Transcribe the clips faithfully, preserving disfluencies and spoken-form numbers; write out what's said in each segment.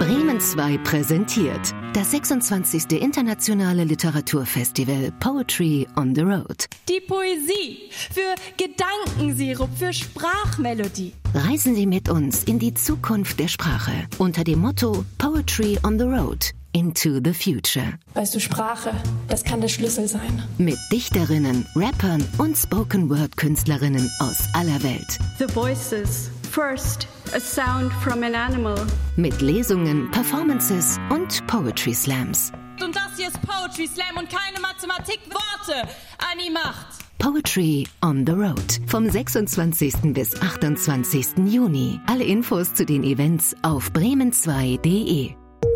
Bremen zwei präsentiert das sechsundzwanzigste Internationale Literaturfestival Poetry on the Road. Die Poesie für Gedankensirup, für Sprachmelodie. Reisen Sie mit uns in die Zukunft der Sprache unter dem Motto Poetry on the Road into the Future. Weißt du, Sprache, das kann der Schlüssel sein. Mit Dichterinnen, Rappern und Spoken-Word-Künstlerinnen aus aller Welt. The Voices. First, a sound from an animal. Mit Lesungen, Performances und Poetry Slams. Und das hier ist Poetry Slam und keine Mathematik-Worte. Anni macht. Poetry on the Road. Vom sechsundzwanzigsten bis achtundzwanzigsten Juni. Alle Infos zu den Events auf bremen zwei punkt de.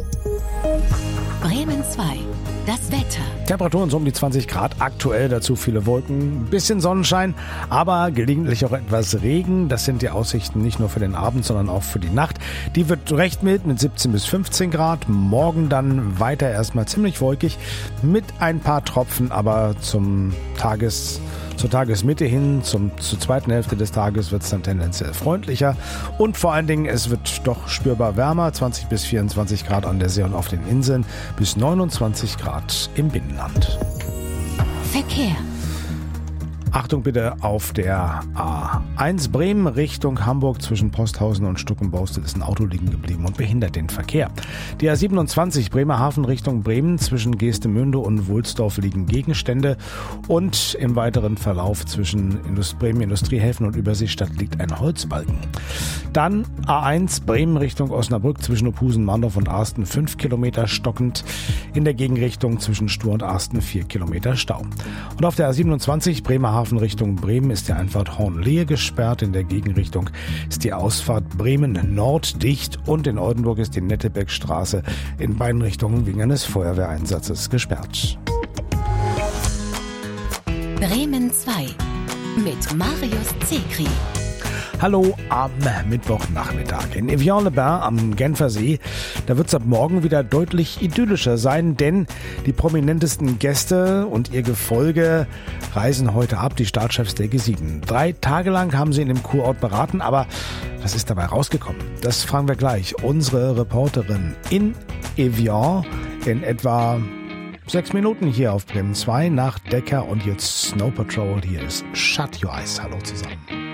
Bremen zwei. Das Wetter. Temperaturen so um die zwanzig Grad, aktuell dazu viele Wolken, ein bisschen Sonnenschein, aber gelegentlich auch etwas Regen. Das sind die Aussichten nicht nur für den Abend, sondern auch für die Nacht. Die wird recht mild mit siebzehn bis fünfzehn Grad. Morgen dann weiter erstmal ziemlich wolkig mit ein paar Tropfen, aber zum Tages Zur Tagesmitte hin, zum, zur zweiten Hälfte des Tages wird es dann tendenziell freundlicher und vor allen Dingen, es wird doch spürbar wärmer, zwanzig bis vierundzwanzig Grad an der See und auf den Inseln, bis neunundzwanzig Grad im Binnenland. Verkehr. Achtung bitte auf der A eins Bremen Richtung Hamburg zwischen Posthausen und Stuckenborstel ist ein Auto liegen geblieben und behindert den Verkehr. Die A siebenundzwanzig Bremerhaven Richtung Bremen zwischen Geestemünde und Wulsdorf liegen Gegenstände und im weiteren Verlauf zwischen Indust- Bremen Industriehäfen und Überseestadt liegt ein Holzbalken. Dann A eins Bremen Richtung Osnabrück zwischen Ophusen, Marndorf und Arsten fünf Kilometer stockend, in der Gegenrichtung zwischen Stur und Arsten vier Kilometer Stau. Und auf der A siebenundzwanzig Bremerhaven Richtung Bremen ist die Einfahrt Hornlehe gesperrt. In der Gegenrichtung ist die Ausfahrt Bremen Nord dicht und in Oldenburg ist die Nettebeckstraße in beiden Richtungen wegen eines Feuerwehreinsatzes gesperrt. Bremen zwei mit Marius Zekri. Hallo am Mittwochnachmittag. In Evian-les-Bains am Genfersee, da wird es ab morgen wieder deutlich idyllischer sein, denn die prominentesten Gäste und ihr Gefolge reisen heute ab, die Staatschefs der G sieben. Drei Tage lang haben sie in dem Kurort beraten, aber was ist dabei rausgekommen? Das fragen wir gleich. Unsere Reporterin in Evian in etwa sechs Minuten hier auf Bremen zwei nach Decker und jetzt Snow Patrol. Hier ist Shut Your Eyes. Hallo zusammen.